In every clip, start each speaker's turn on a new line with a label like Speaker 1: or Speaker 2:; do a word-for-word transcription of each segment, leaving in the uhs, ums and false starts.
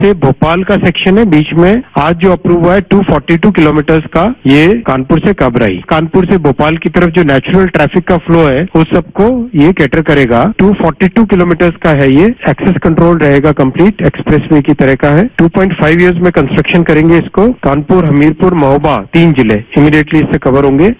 Speaker 1: से भोपाल का सेक्शन है बीच में, आज जो अप्रूव हुआ है दो सौ बयालीस किलोमीटर का, ये कानपुर से काबराई, कानपुर से भोपाल की तरफ जो नेचुरल ट्रैफिक का फ्लो है उस सबको ये कैटर करेगा। दो सौ बयालीस किलोमीटर का है, ये एक्सेस कंट्रोल रहेगा, कंप्लीट एक्सप्रेसवे की तरह का है। दो पॉइंट पाँच इयर्स में कंस्ट्रक्शन करेंगे इसको। कानपुर, हमीरपुर, महोबा तीन जिले इमीडिएटली इससे कवर होंगे।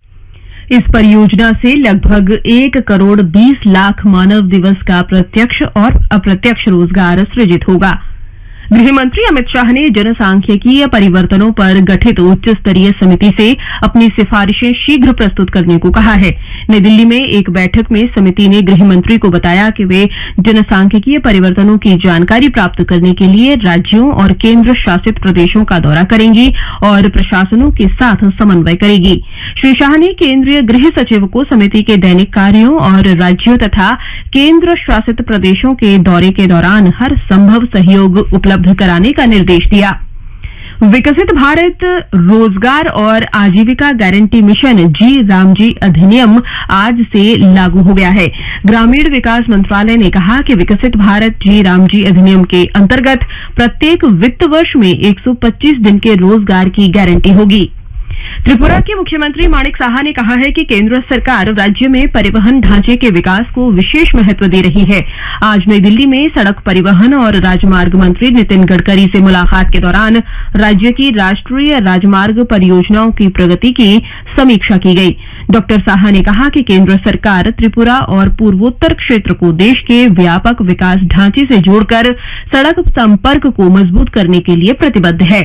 Speaker 2: इस परियोजना से लगभग एक करोड़ बीस लाख मानव दिवस का प्रत्यक्ष और अप्रत्यक्ष रोजगार सृजित होगा। गृह मंत्री अमित शाह ने जनसांख्यिकीय परिवर्तनों पर गठित उच्च स्तरीय समिति से अपनी सिफारिशें शीघ्र प्रस्तुत करने को कहा है। नई दिल्ली में एक बैठक में समिति ने गृह मंत्री को बताया कि वे जनसांख्यिकीय परिवर्तनों की जानकारी प्राप्त करने के लिए राज्यों और केंद्र शासित प्रदेशों का दौरा करेंगी और प्रशासनों के साथ समन्वय करेगी। श्री शाह ने केंद्रीय गृह सचिव को समिति के दैनिक कार्यों और राज्यों तथा केंद्र शासित प्रदेशों के दौरे के दौरान हर संभव सहयोग उपलब्ध कराने का निर्देश दिया। विकसित भारत रोजगार और आजीविका गारंटी मिशन जी रामजी अधिनियम आज से लागू हो गया है। ग्रामीण विकास मंत्रालय ने कहा कि विकसित भारत जी रामजी अधिनियम के अंतर्गत प्रत्येक वित्त वर्ष में एक सौ पच्चीस दिन के रोजगार की गारंटी होगी। त्रिपुरा के मुख्यमंत्री माणिक साहा ने कहा है कि केंद्र सरकार राज्य में परिवहन ढांचे के विकास को विशेष महत्व दे रही है। आज नई दिल्ली में सड़क परिवहन और राजमार्ग मंत्री नितिन गडकरी से मुलाकात के दौरान राज्य की राष्ट्रीय राजमार्ग परियोजनाओं की प्रगति की समीक्षा की गई। डॉक्टर साहा ने कहा कि केंद्र सरकार त्रिपुरा और पूर्वोत्तर क्षेत्र को देश के व्यापक विकास ढांचे से जोड़कर सड़क संपर्क को मजबूत करने के लिए प्रतिबद्ध है।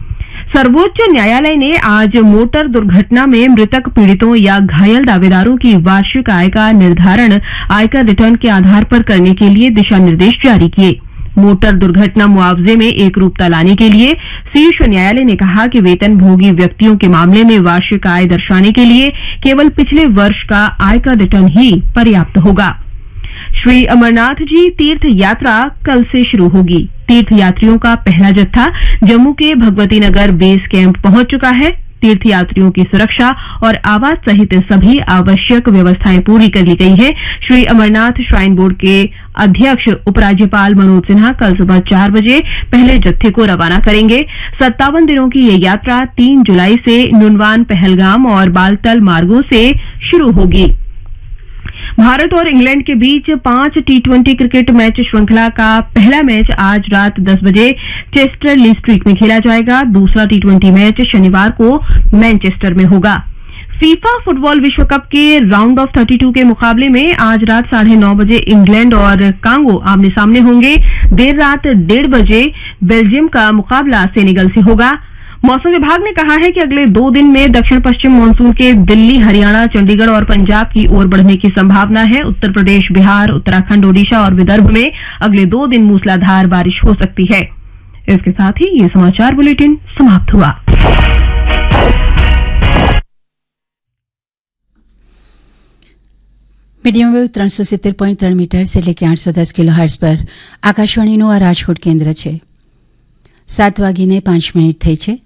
Speaker 2: सर्वोच्च न्यायालय ने आज मोटर दुर्घटना में मृतक पीड़ितों या घायल दावेदारों की वार्षिक आय का निर्धारण आयकर रिटर्न के आधार पर करने के लिए दिशा निर्देश जारी किए। मोटर दुर्घटना मुआवजे में एक रूपता लाने के लिए शीर्ष न्यायालय ने कहा कि वेतनभोगी व्यक्तियों के मामले में वार्षिक आय दर्शाने के लिए केवल पिछले वर्ष का आयकर रिटर्न ही पर्याप्त होगा। श्री अमरनाथ जी तीर्थ यात्रा कल से शुरू होगी। तीर्थ यात्रियों का पहला जत्था जम्मू के भगवती नगर बेस कैंप पहुंच चुका है। तीर्थ यात्रियों की सुरक्षा और आवास सहित सभी आवश्यक व्यवस्थाएं पूरी कर ली गई है। श्री अमरनाथ श्राइन बोर्ड के अध्यक्ष उपराज्यपाल मनोज सिन्हा कल सुबह चार बजे पहले जत्थे को रवाना करेंगे। सत्तावन दिनों की ये यात्रा तीन जुलाई से नुनवान, पहलगाम और बालतल मार्गों से शुरू होगी। भारत और इंग्लैंड के बीच पांच टी ट्वेंटी क्रिकेट मैच श्रृंखला का पहला मैच आज रात दस बजे चेस्टर ली स्ट्रीट में खेला जाएगा। दूसरा टी ट्वेंटी मैच शनिवार को मैनचेस्टर में होगा। फीफा फुटबॉल विश्व कप के राउंड ऑफ बत्तीस के मुकाबले में आज रात साढ़े नौ बजे इंग्लैंड और कांगो आमने सामने होंगे। देर रात डेढ़ बजे बेल्जियम का मुकाबला सेनेगल से होगा। मौसम विभाग ने कहा है कि अगले दो दिन में दक्षिण पश्चिम मानसून के दिल्ली, हरियाणा, चंडीगढ़ और पंजाब की ओर बढ़ने की संभावना है। उत्तर प्रदेश, बिहार, उत्तराखंड, ओडिशा और विदर्भ में अगले दो दिन मूसलाधार बारिश हो सकती है। इसके साथ ही ये समाचार बुलेटिन समाप्त हुआ।
Speaker 3: मीडियम वेव ત્રણ સો સિત્તેર પોઈન્ટ ત્રણ મીટર से लेके आठ सौ दस किलो हर्ट्ज पर આકાશવાણીનું આ રાજકોટ કેન્દ્ર છે। સાત વાગીને પાંચ મિનિટ થઈ છે।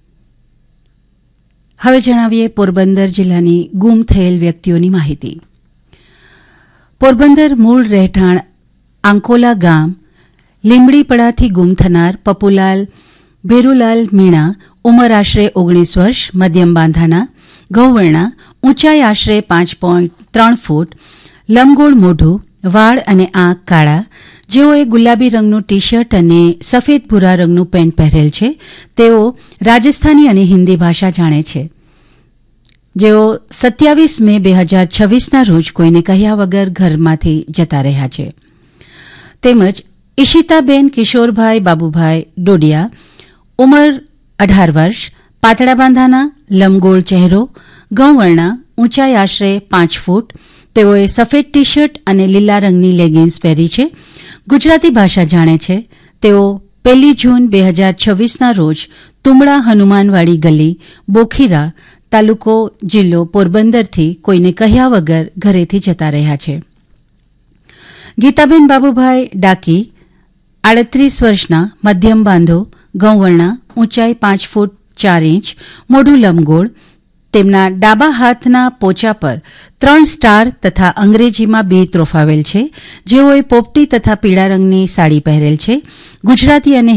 Speaker 3: હવે જણાવીએ પોરબંદર જિલ્લાની ગુમ થયેલ વ્યક્તિઓની માહિતી। પોરબંદર મૂળ રહેઠાણ આંકોલા ગામ લીમડીપડાથી ગુમ થનાર પપુલાલ ભેરુલાલ મીણા, ઉંમર આશરે ઓગણીસ વર્ષ, મધ્યમ બાંધાના, ગૌવર્ણા, ઊંચાઈ આશરે પાંચ પોઈન્ટ ત્રણ ફૂટ, લંબગોળ મોઢું, વાળ અને આંખ કાળા, જેઓએ ગુલાબી રંગનું ટી શર્ટ અને સફેદ ભૂરા રંગનું પેન્ટ પહેરેલ છે, તેઓ રાજસ્થાની અને હિન્દી ભાષા જાણે છે, જેઓ સત્યાવીસ મે બે હજાર છવ્વીસના રોજ કોઈને કહ્યા વગર ઘરમાંથી જતા રહ્યા છે। તેમજ ઈશિતાબેન કિશોરભાઈ બાબુભાઈ ડોડિયા, ઉંમર અઢાર વર્ષ, પાતળા બાંધાના, લંબગોળ ચહેરો, ગૌવર્ણા, ઊંચાઈ આશરે પાંચ ફૂટ, તેઓએ સફેદ ટી શર્ટ અને લીલા રંગની લેગિન્સ પહેરી છે, ગુજરાતી ભાષા જાણે છે, તેઓ પહેલી જૂન બે હજાર છવ્વીસના રોજ તુમડા હનુમાનવાડી ગલી, બોખીરા, તાલુકો જિલ્લો પોરબંદરથી કોઈને કહ્યા વગર ઘરેથી જતા રહ્યા છે। ગીતાબેન બાબુભાઈ ડાકી, આડત્રીસ વર્ષના, મધ્યમ બાંધો, ગૌવર્ણા, ઊંચાઈ પાંચ ફૂટ ચાર ઇંચ, મોઢું લંબગોળ, તેમના ડાબા હાથના પોચા પર ત્રણ સ્ટાર તથા અંગ્રેજીમાં બે ત્રોફાવેલ છે. જેઓએ પોપટી તથા પીળા રંગની સાડી પહેરેલ છે. ગુજરાતી અને